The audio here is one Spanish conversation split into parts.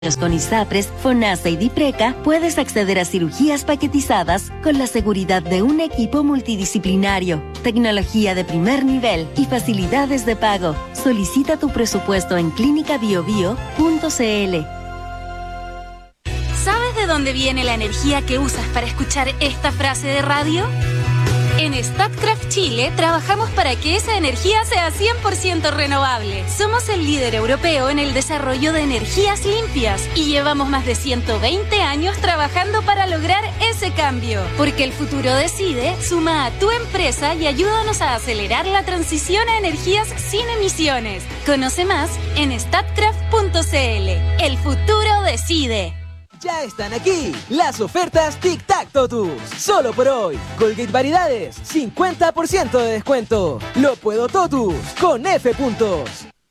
Con ISAPRES, FONASA y DIPRECA puedes acceder a cirugías paquetizadas con la seguridad de un equipo multidisciplinario, tecnología de primer nivel y facilidades de pago. Solicita tu presupuesto en clinicabiobio.cl. ¿Sabes de dónde viene la energía que usas para escuchar esta frase de radio? En Statkraft Chile trabajamos para que esa energía sea 100% renovable. Somos el líder europeo en el desarrollo de energías limpias y llevamos más de 120 años trabajando para lograr ese cambio. Porque el futuro decide, suma a tu empresa y ayúdanos a acelerar la transición a energías sin emisiones. Conoce más en statkraft.cl. El futuro decide. Ya están aquí las ofertas Tic Tac Totus. Solo por hoy. Colgate Variedades, 50% de descuento. Lo puedo Totus con F puntos.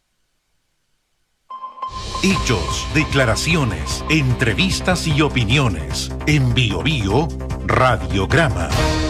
Hechos, declaraciones, entrevistas y opiniones. En Bio Bio, Radiograma.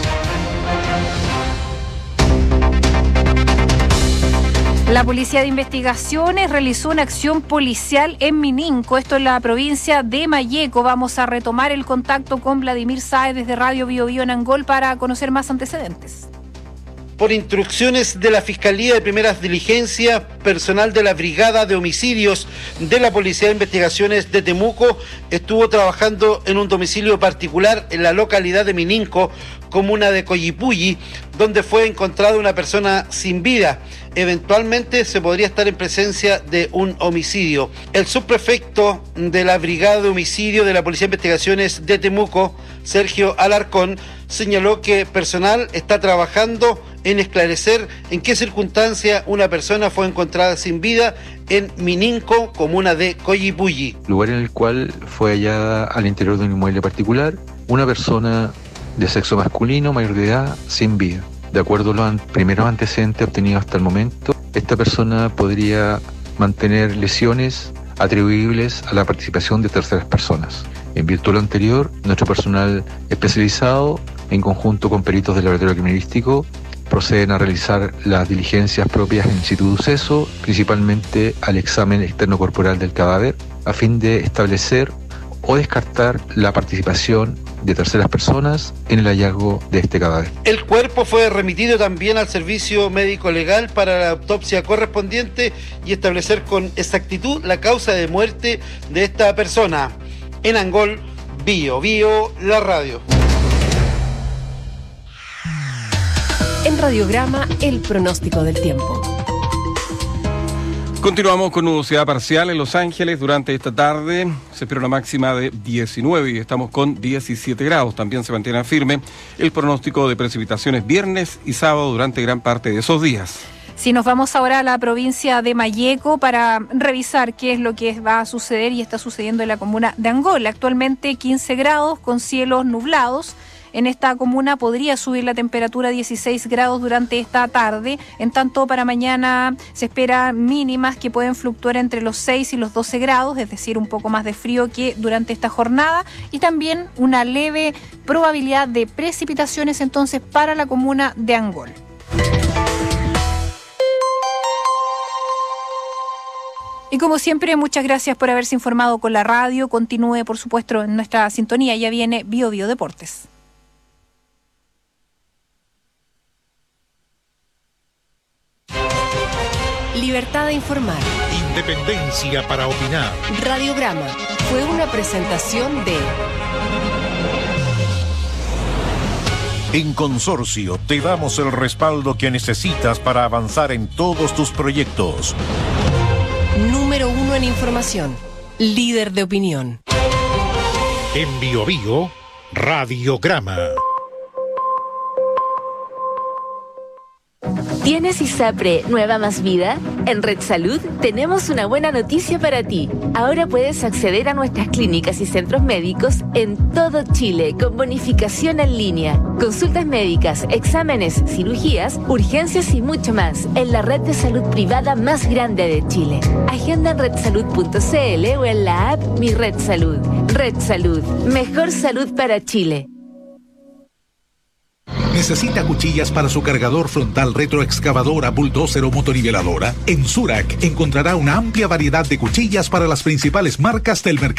La Policía de Investigaciones realizó una acción policial en Mininco, esto en la provincia de Malleco. Vamos a retomar el contacto con Vladimir Sáez desde Radio Bio Bio en Angol para conocer más antecedentes. Por instrucciones de la Fiscalía de Primeras Diligencias, personal de la Brigada de Homicidios de la Policía de Investigaciones de Temuco estuvo trabajando en un domicilio particular en la localidad de Mininco, comuna de Collipulli, donde fue encontrada una persona sin vida. Eventualmente se podría estar en presencia de un homicidio. El subprefecto de la Brigada de Homicidio de la Policía de Investigaciones de Temuco, Sergio Alarcón, señaló que personal está trabajando en esclarecer en qué circunstancia una persona fue encontrada sin vida en Mininco, comuna de Collipulli. Lugar en el cual fue hallada al interior de un inmueble particular una persona de sexo masculino, mayor de edad, sin vida. De acuerdo a los primeros antecedentes obtenidos hasta el momento, esta persona podría mantener lesiones atribuibles a la participación de terceras personas. En virtud de lo anterior, nuestro personal especializado, en conjunto con peritos del laboratorio criminalístico, proceden a realizar las diligencias propias en situ de suceso, principalmente al examen externo corporal del cadáver, a fin de establecer o descartar la participación de terceras personas en el hallazgo de este cadáver. El cuerpo fue remitido también al servicio médico legal para la autopsia correspondiente y establecer con exactitud la causa de muerte de esta persona. En Angol, Bio Bio, la radio. En Radiograma, el pronóstico del tiempo. Continuamos con nubosidad parcial en Los Ángeles durante esta tarde. Se espera una máxima de 19 y estamos con 17 grados. También se mantiene firme el pronóstico de precipitaciones viernes y sábado durante gran parte de esos días. Si nos vamos ahora a la provincia de Malleco para revisar qué es lo que va a suceder y está sucediendo en la comuna de Angol. Actualmente 15 grados con cielos nublados. En esta comuna podría subir la temperatura a 16 grados durante esta tarde. En tanto, para mañana se espera mínimas que pueden fluctuar entre los 6 y los 12 grados, es decir, un poco más de frío que durante esta jornada. Y también una leve probabilidad de precipitaciones entonces para la comuna de Angol. Y como siempre, muchas gracias por haberse informado con la radio. Continúe, por supuesto, en nuestra sintonía. Ya viene Bio Bio Deportes. Libertad de informar. Independencia para opinar. Radiograma fue una presentación de... En Consorcio te damos el respaldo que necesitas para avanzar en todos tus proyectos. Número 1 en información. Líder de opinión. En Bio Bio, Radiograma. ¿Tienes ISAPRE Nueva Más Vida? En Red Salud tenemos una buena noticia para ti. Ahora puedes acceder a nuestras clínicas y centros médicos en todo Chile con bonificación en línea, consultas médicas, exámenes, cirugías, urgencias y mucho más en la red de salud privada más grande de Chile. Agenda en redsalud.cl o en la app Mi Red Salud. Red Salud, mejor salud para Chile. ¿Necesita cuchillas para su cargador frontal, retroexcavadora, bulldozer o motoriveladora? En Surac encontrará una amplia variedad de cuchillas para las principales marcas del mercado